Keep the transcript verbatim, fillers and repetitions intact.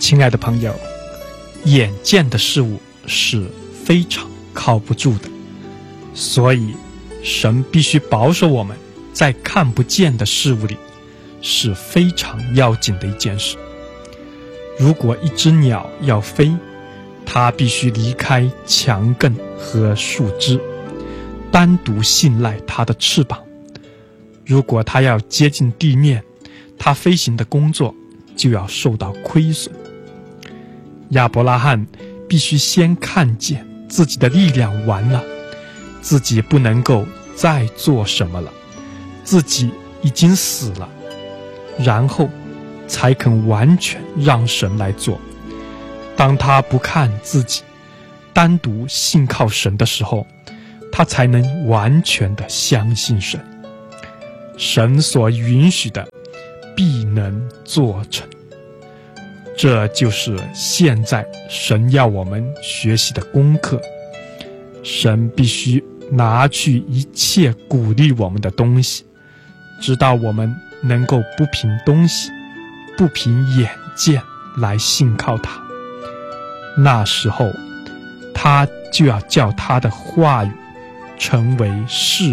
亲爱的朋友，眼见的事物是非常靠不住的，所以神必须保守我们在看不见的事物里，是非常要紧的一件事。如果一只鸟要飞，它必须离开墙根和树枝，单独信赖它的翅膀。如果它要接近地面，它飞行的工作就要受到亏损。亚伯拉罕必须先看见自己的力量完了，自己不能够再做什么了，自己已经死了，然后才肯完全让神来做。当他不看自己，单独信靠神的时候，他才能完全的相信神。神所允许的必能做成，这就是现在神要我们学习的功课。神必须拿去一切鼓励我们的东西，直到我们能够不凭东西，不凭眼见来信靠他。那时候他就要叫他的话语成为事